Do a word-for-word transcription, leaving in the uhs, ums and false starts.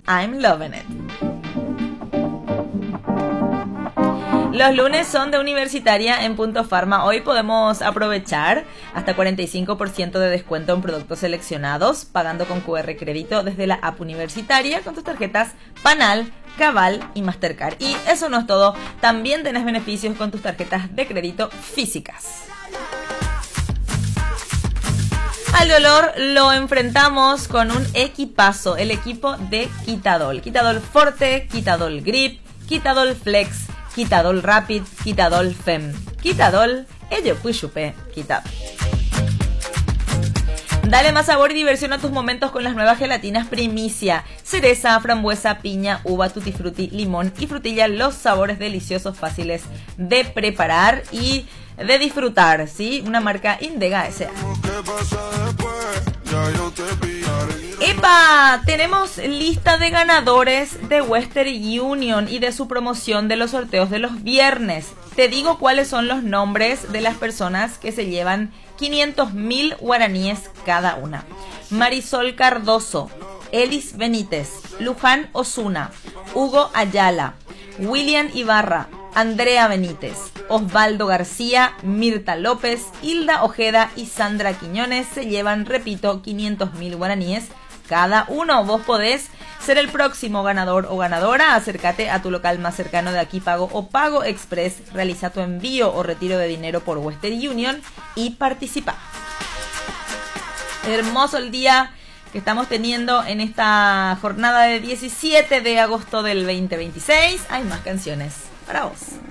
I'm Loving It. Los lunes son de Universitaria en Punto Pharma. Hoy podemos aprovechar hasta cuarenta y cinco por ciento de descuento en productos seleccionados, pagando con cu erre crédito desde la app Universitaria con tus tarjetas Panal, Cabal y Mastercard. Y eso no es todo, también tenés beneficios con tus tarjetas de crédito físicas. Al dolor lo enfrentamos con un equipazo, el equipo de Quitadol. Quitadol Forte, Quitadol Grip, Quitadol Flex, Quitadol Rapid, Quitadol Fem. Quitadol, ello puixupe, Quitadol. Dale más sabor y diversión a tus momentos con las nuevas gelatinas Primicia. Cereza, frambuesa, piña, uva, tutti frutti, limón y frutilla. Los sabores deliciosos, fáciles de preparar y de disfrutar, ¿sí? Una marca Indega S A. ¡Epa! Tenemos lista de ganadores de Western Union y de su promoción de los sorteos de los viernes. Te digo cuáles son los nombres de las personas que se llevan quinientos mil guaraníes cada una. Marisol Cardoso, Elis Benítez, Luján Osuna, Hugo Ayala, William Ibarra, Andrea Benítez, Osvaldo García, Mirta López, Hilda Ojeda y Sandra Quiñones se llevan, repito, quinientos mil guaraníes cada uno. Vos podés ser el próximo ganador o ganadora. Acércate a tu local más cercano de Aquí Pago o Pago Express. Realiza tu envío o retiro de dinero por Western Union y participa. Hermoso el día que estamos teniendo en esta jornada de diecisiete de agosto del veinte veintiséis. Hay más canciones para vos.